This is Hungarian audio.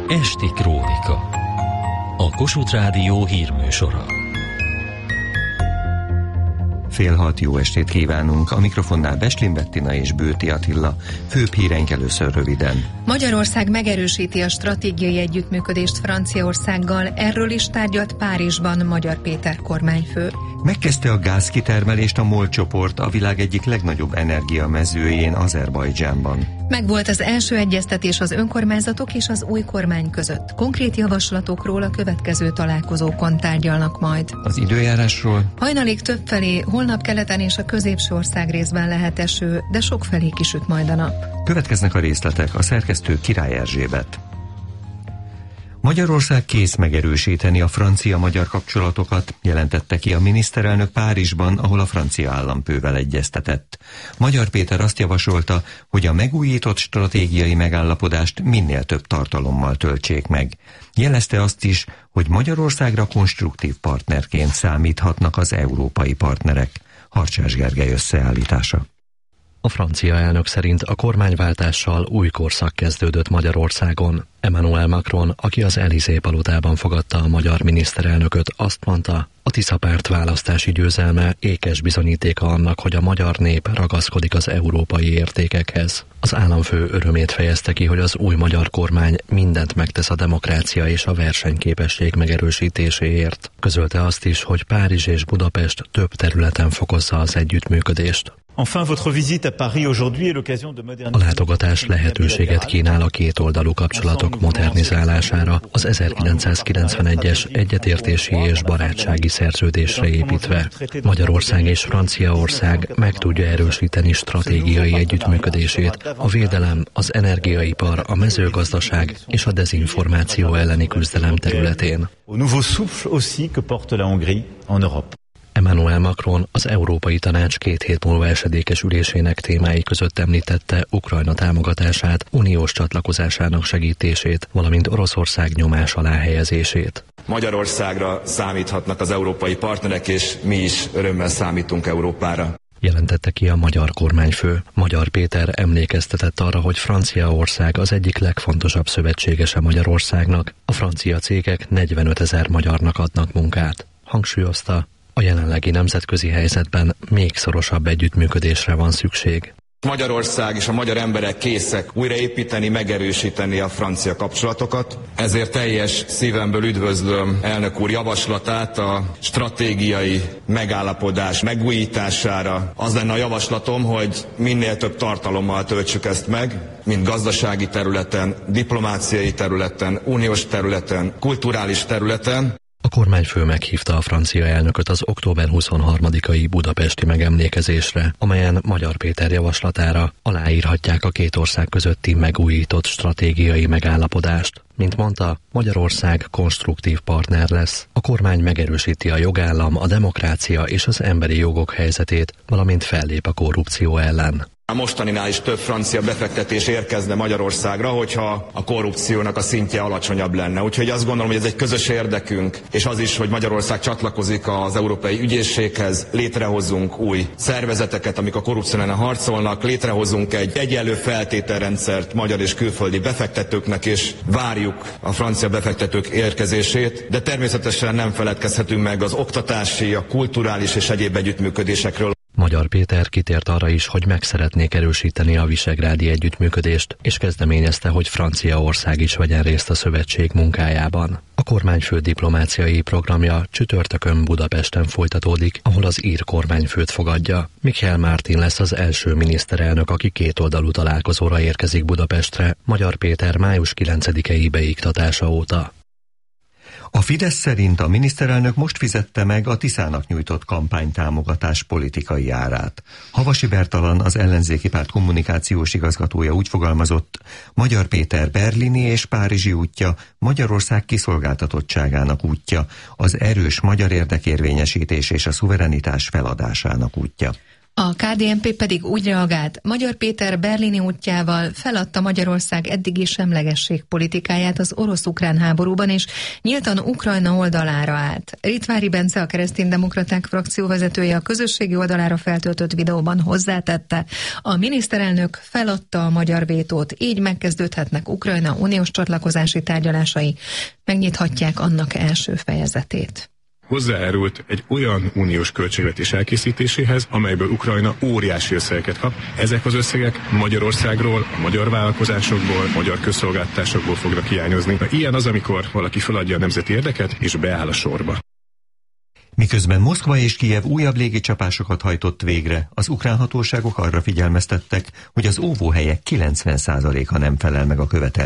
Esti Krónika. A Kossuth Rádió hírműsora. 5:30 jó estét kívánunk. A mikrofonnál Beslin Bettina és Bőti Attila. Főbb híreink először röviden. Magyarország megerősíti a stratégiai együttműködést Franciaországgal, erről is tárgyalt Párizsban Magyar Péter kormányfő. Megkezdte a gázkitermelést a MOL csoport a világ egyik legnagyobb energiamezőjén, Azerbajdzsánban. Megvolt az első egyeztetés az önkormányzatok és az új kormány között. Konkrét javaslatokról a következő találkozókon tárgyalnak majd. Az időjárásról? Hajnalig többfelé, holnap keleten és a középső ország részben lehet eső, de sokfelé kisüt majd a nap. Következnek a részletek, a szerkesztő Király Erzsébet. Magyarország kész megerősíteni a francia-magyar kapcsolatokat, jelentette ki a miniszterelnök Párizsban, ahol a francia állampővel egyeztetett. Magyar Péter azt javasolta, hogy a megújított stratégiai megállapodást minél több tartalommal töltsék meg. Jelezte azt is, hogy Magyarországra konstruktív partnerként számíthatnak az európai partnerek. Harcsás Gergely összeállítása. A francia elnök szerint a kormányváltással új korszak kezdődött Magyarországon. Emmanuel Macron, aki az Élysée-palotában fogadta a magyar miniszterelnököt, azt mondta, a Tisza párt választási győzelme ékes bizonyítéka annak, hogy a magyar nép ragaszkodik az európai értékekhez. Az államfő örömét fejezte ki, hogy az új magyar kormány mindent megtesz a demokrácia és a versenyképesség megerősítéséért. Közölte azt is, hogy Párizs és Budapest több területen fokozza az együttműködést. A látogatás lehetőséget kínál a kétoldalú kapcsolatok modernizálására, az 1991-es egyetértési és barátsági szerződésre építve. Magyarország és Franciaország meg tudja erősíteni stratégiai együttműködését a védelem, az energiaipar, a mezőgazdaság és a dezinformáció elleni küzdelem területén. Emmanuel Macron az Európai Tanács 2 hét múlva esedékes ülésének témái között említette Ukrajna támogatását, uniós csatlakozásának segítését, valamint Oroszország nyomás alá helyezését. Magyarországra számíthatnak az európai partnerek, és mi is örömmel számítunk Európára. Jelentette ki a magyar kormányfő. Magyar Péter emlékeztetett arra, hogy Franciaország az egyik legfontosabb szövetségese Magyarországnak. A francia cégek 45 000 magyarnak adnak munkát. Hangsúlyozta, a jelenlegi nemzetközi helyzetben még szorosabb együttműködésre van szükség. Magyarország és a magyar emberek készek újraépíteni, megerősíteni a francia kapcsolatokat. Ezért teljes szívemből üdvözlöm elnök úr javaslatát a stratégiai megállapodás megújítására. Az lenne a javaslatom, hogy minél több tartalommal töltsük ezt meg, mind gazdasági területen, diplomáciai területen, uniós területen, kulturális területen. A kormányfő meghívta a francia elnököt az október 23-ai budapesti megemlékezésre, amelyen Magyar Péter javaslatára aláírhatják a két ország közötti megújított stratégiai megállapodást. Mint mondta, Magyarország konstruktív partner lesz. A kormány megerősíti a jogállam, a demokrácia és az emberi jogok helyzetét, valamint fellép a korrupció ellen. A mostaninál is több francia befektetés érkezne Magyarországra, hogyha a korrupciónak a szintje alacsonyabb lenne. Úgyhogy azt gondolom, hogy ez egy közös érdekünk, és az is, hogy Magyarország csatlakozik az Európai Ügyészséghez, létrehozunk új szervezeteket, amik a korrupció ellen harcolnak, létrehozunk egy egyenlő feltételrendszert magyar és külföldi befektetőknek, és várjuk a francia befektetők érkezését, de természetesen nem feledkezhetünk meg az oktatási, a kulturális és egyéb együttműködésekről. Magyar Péter kitért arra is, hogy meg szeretnék erősíteni a visegrádi együttműködést, és kezdeményezte, hogy Franciaország is vegyen részt a szövetség munkájában. A kormányfő diplomáciai programja csütörtökön Budapesten folytatódik, ahol az ír kormányfőt fogadja. Michel Martin lesz az első miniszterelnök, aki kétoldalú találkozóra érkezik Budapestre, Magyar Péter május 9-i beiktatása óta. A Fidesz szerint a miniszterelnök most fizette meg a Tiszának nyújtott kampánytámogatás politikai árát. Havasi Bertalan, az ellenzéki párt kommunikációs igazgatója úgy fogalmazott, Magyar Péter berlini és párizsi útja Magyarország kiszolgáltatottságának útja, az erős magyar érdekérvényesítés és a szuverenitás feladásának útja. A KDNP pedig úgy reagált, Magyar Péter berlini útjával feladta Magyarország eddigi semlegesség-politikáját az orosz-ukrán háborúban, és nyíltan Ukrajna oldalára állt. Ritvári Bence, a Kereszténydemokraták frakcióvezetője a közösségi oldalára feltöltött videóban hozzátette, a miniszterelnök feladta a magyar vétót, így megkezdődhetnek Ukrajna uniós csatlakozási tárgyalásai, megnyithatják annak első fejezetét. Hozzájárult egy olyan uniós költségvetés elkészítéséhez, amelyből Ukrajna óriási összegeket kap. Ezek az összegek Magyarországról, a magyar vállalkozásokból, a magyar közszolgáltatásokból fognak hiányozni. Ilyen az, amikor valaki feladja a nemzeti érdeket és beáll a sorba. Miközben Moszkva és Kijev újabb légicsapásokat hajtott végre, az ukrán hatóságok arra figyelmeztettek, hogy az óvóhelyek 90%-a nem felel meg a követelményeknek.